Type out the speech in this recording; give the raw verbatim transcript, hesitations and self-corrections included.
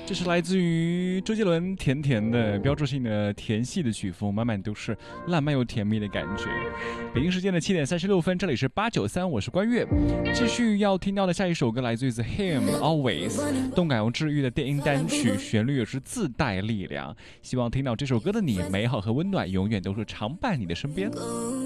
这是来自于周杰伦甜甜的标志性的甜系的曲风，满满都是浪漫又甜蜜的感觉。北京时间的七点三十六分，这里是八九三，我是关悦。继续要听到的下一首歌来自于 The Him Always， 动感又治愈的电音单曲，旋律也是自带力量。希望听到这首歌的你，美好和温暖永远都是常伴你的身边。